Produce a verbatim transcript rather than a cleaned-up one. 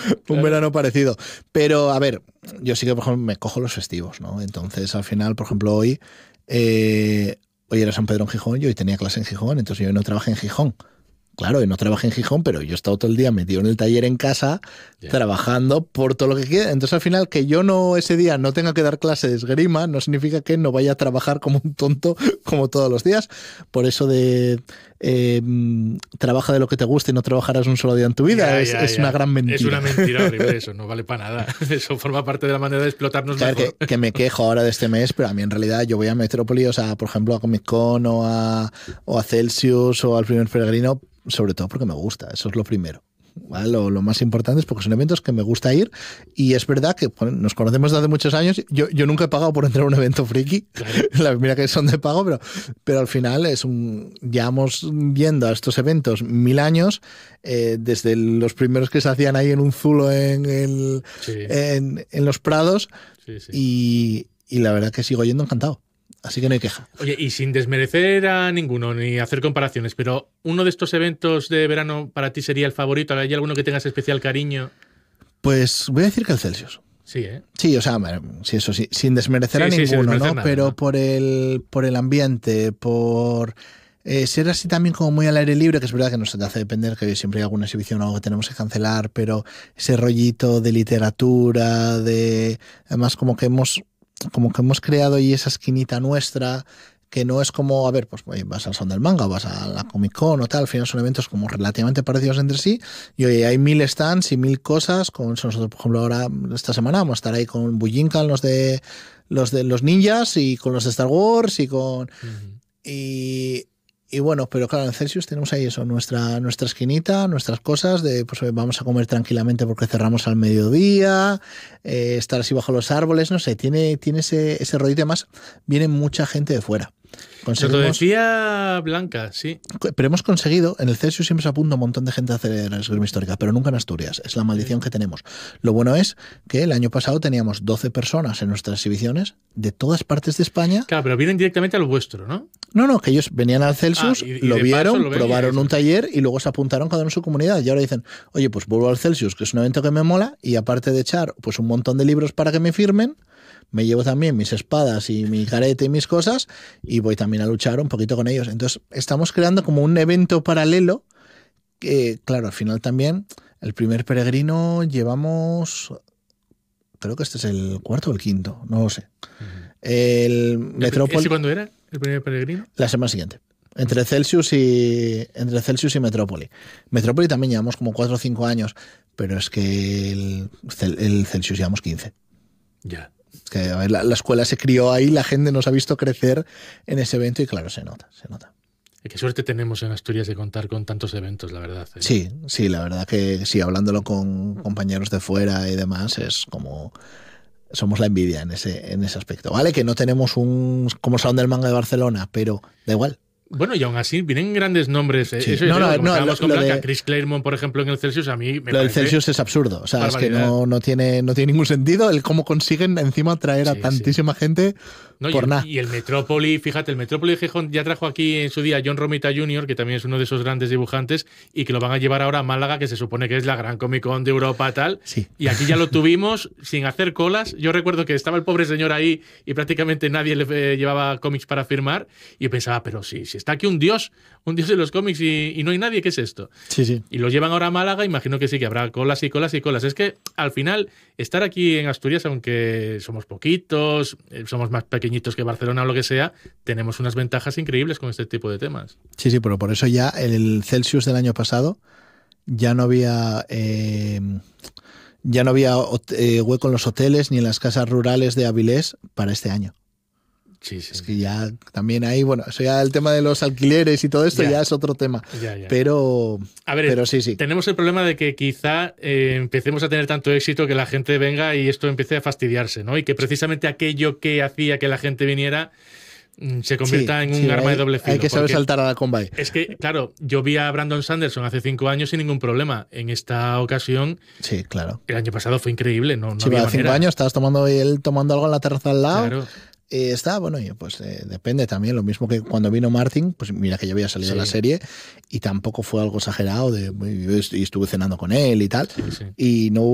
un verano parecido. Pero, a ver, yo sí que, por ejemplo, me cojo los festivos, ¿no? Entonces, al final, por ejemplo, hoy, eh, hoy era San Pedro en Gijón, yo hoy tenía clase en Gijón, entonces yo hoy no trabajé en Gijón. Claro, y no trabajé en Gijón, pero yo he estado todo el día metido en el taller en casa, yeah. trabajando por todo lo que queda. Entonces, al final, que yo no ese día no tenga que dar clase de esgrima, no significa que no vaya a trabajar como un tonto, como todos los días. Por eso de eh, trabaja de lo que te gusta y no trabajarás un solo día en tu vida, ya, es, ya, es ya. una gran mentira. Es una mentira horrible eso, no vale para nada. Eso forma parte de la manera de explotarnos claro, mejor. Que, que me quejo ahora de este mes, pero a mí en realidad yo voy a Metrópoli, o sea, por ejemplo, a Comic Con o a, o a Celsius o al Primer Peregrino, sobre todo porque me gusta, eso es lo primero. ¿Vale? Lo, lo más importante es porque son eventos que me gusta ir y es verdad que bueno, nos conocemos desde hace muchos años. Yo, yo nunca he pagado por entrar a un evento friki, claro. La, mira que son de pago, pero, pero al final es un llevamos viendo a estos eventos mil años, eh, desde los primeros que se hacían ahí en un zulo en, el, sí. en, en los Prados, sí, sí. Y, y la verdad que sigo yendo encantado. Así que no hay queja. Oye, y sin desmerecer a ninguno ni hacer comparaciones, pero ¿uno de estos eventos de verano para ti sería el favorito? ¿Hay alguno que tengas especial cariño? Pues voy a decir que el Celsius. Sí, ¿eh? Sí, o sea, sí, eso sí, sin desmerecer sí, a ninguno, sí, desmerecer ¿no? Nada, pero ¿no? Por el, por el ambiente, por eh, ser así también como muy al aire libre, que es verdad que nos hace depender, que siempre hay alguna exhibición o algo que tenemos que cancelar, pero ese rollito de literatura, de además como que hemos como que hemos creado ahí esa esquinita nuestra, que no es como, a ver, pues vas al Salón del Manga o vas a la Comic Con o tal, al final son eventos como relativamente parecidos entre sí, y hoy hay mil stands y mil cosas, con nosotros, por ejemplo, ahora, esta semana vamos a estar ahí con Bujinkan, los de los de los ninjas, y con los de Star Wars, y con... Uh-huh. y Y bueno, pero claro, en Celsius tenemos ahí eso, nuestra, nuestra esquinita, nuestras cosas, de pues vamos a comer tranquilamente porque cerramos al mediodía, eh, estar así bajo los árboles, no sé, tiene, tiene ese, ese rollito. Además, viene mucha gente de fuera. Nos lo decía Blanca, sí. Pero hemos conseguido, en el Celsius siempre se apunta un montón de gente a hacer esgrima histórica, pero nunca en Asturias, es la maldición que tenemos. Lo bueno es que el año pasado teníamos doce personas en nuestras exhibiciones de todas partes de España. Claro, pero vienen directamente al vuestro, ¿no? No, no, que ellos venían al Celsius, ah, y, y lo vieron, lo probaron un taller y luego se apuntaron cada uno en su comunidad. Y ahora dicen, oye, pues vuelvo al Celsius, que es un evento que me mola, y aparte de echar pues un montón de libros para que me firmen, me llevo también mis espadas y mi careta y mis cosas y voy también a luchar un poquito con ellos. Entonces estamos creando como un evento paralelo que, claro, al final también el Primer Peregrino llevamos, creo que este es el cuarto o el quinto, no lo sé. Uh-huh. El Metrópoli. ¿Ese cuándo era el Primer Peregrino? La semana siguiente. Entre Celsius y entre Celsius y Metrópoli. Metrópoli también llevamos como cuatro o cinco años, pero es que el, el Celsius llevamos quince. Ya. Es que a ver, la, la escuela se crió ahí, la gente nos ha visto crecer en ese evento y claro, se nota, se nota. Y qué suerte tenemos en Asturias de contar con tantos eventos, la verdad. ¿eh? Sí, sí, la verdad que sí, hablándolo con compañeros de fuera y demás, es como... somos la envidia en ese, en ese aspecto. Vale, que no tenemos un como Salón del Manga de Barcelona, pero da igual. Bueno, y aún así vienen grandes nombres. Sí. Eso no, no, no, no, con Blanca, de... Chris Claremont, por ejemplo, en el Celsius, a mí me lo parece... del Celsius es absurdo. O sea, barbaridad. Es que no, no, tiene, no tiene ningún sentido el cómo consiguen encima traer a sí, tantísima sí. gente no, por y, nada. Y el Metrópoli, fíjate, el Metrópoli de Gijón ya trajo aquí en su día a John Romita junior, que también es uno de esos grandes dibujantes, y que lo van a llevar ahora a Málaga, que se supone que es la gran Comic Con de Europa, tal. Sí. Y aquí ya lo tuvimos sin hacer colas. Yo recuerdo que estaba el pobre señor ahí y prácticamente nadie le eh, llevaba cómics para firmar. Y yo pensaba, pero sí, si está aquí un dios, un dios de los cómics y, y no hay nadie, ¿qué es esto? Sí, sí. Y lo llevan ahora a Málaga, imagino que sí, que habrá colas y colas y colas. Es que al final, estar aquí en Asturias, aunque somos poquitos, somos más pequeñitos que Barcelona o lo que sea, tenemos unas ventajas increíbles con este tipo de temas. Sí, sí, pero por eso ya el Celsius del año pasado ya no había... Eh, ya no había eh, hueco en los hoteles ni en las casas rurales de Avilés para este año. Sí, sí. Es que ya también hay, bueno, eso ya el tema de los alquileres y todo esto ya, ya es otro tema. Ya, ya. Pero, a ver, pero sí, sí. Tenemos el problema de que quizá eh, empecemos a tener tanto éxito que la gente venga y esto empiece a fastidiarse, ¿no? Y que precisamente aquello que hacía que la gente viniera se convierta sí, en un sí, arma hay, de doble filo. Hay que saber saltar a la Convay. Es que, claro, yo vi a Brandon Sanderson hace cinco años sin ningún problema. En esta ocasión, sí, claro. El año pasado fue increíble. No, no sí, había hace cinco años estabas tomando él tomando algo en la terraza al lado. Claro. Eh, está, bueno, pues eh, depende también. Lo mismo que cuando vino Martin, pues mira que ya había salido sí. la serie y tampoco fue algo exagerado. De, y estuve cenando con él y tal. Sí, sí. Y no hubo